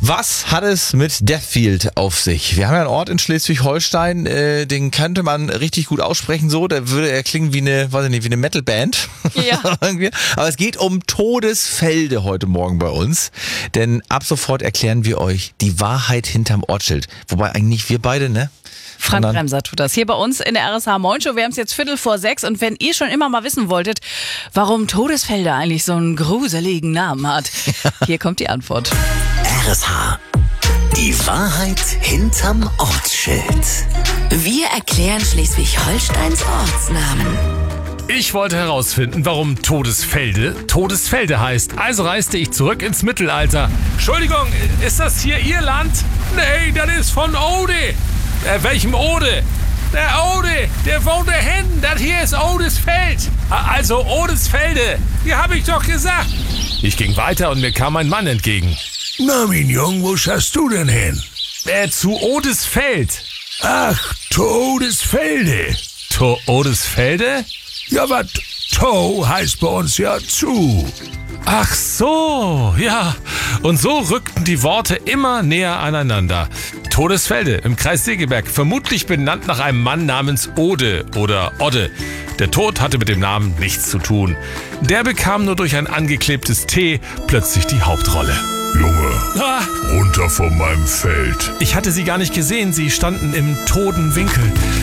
Was hat es mit Deathfield auf sich? Wir haben ja einen Ort in Schleswig-Holstein, den könnte man richtig gut aussprechen so, da würde er klingen wie eine, weiß ich nicht, wie eine Metalband. Ja. Aber es geht um Todesfelde heute Morgen bei uns, denn ab sofort erklären wir euch die Wahrheit hinterm Ortsschild. Wobei eigentlich nicht wir beide, ne? Frank Bremser tut das hier bei uns in der RSH Morning Show. Wir haben es jetzt 5:45 und wenn ihr schon immer mal wissen wolltet, warum Todesfelde eigentlich so einen gruseligen Namen hat, hier kommt die Antwort. RSH. Die Wahrheit hinterm Ortsschild. Wir erklären Schleswig-Holsteins Ortsnamen. Ich wollte herausfinden, warum Todesfelde heißt. Also reiste ich zurück ins Mittelalter. Entschuldigung, ist das hier Ihr Land? Nee, das ist von Ode. Welchem Ode? Der Ode, der wohnt da hinten. Das hier ist Odesfeld. Also Odesfelde. Ja, hab ich doch gesagt. Ich ging weiter und mir kam ein Mann entgegen. Na, mein Jung, wo schaust du denn hin? Zu Odesfeld. Ach, Todesfelde. Odesfelde? Ja, wat To heißt bei uns ja zu. Ach so, ja. Und so rückten die Worte immer näher aneinander. Todesfelde im Kreis Segeberg, vermutlich benannt nach einem Mann namens Ode oder Odde. Der Tod hatte mit dem Namen nichts zu tun. Der bekam nur durch ein angeklebtes T plötzlich die Hauptrolle. Junge, runter von meinem Feld. Ich hatte sie gar nicht gesehen, sie standen im toten Winkel.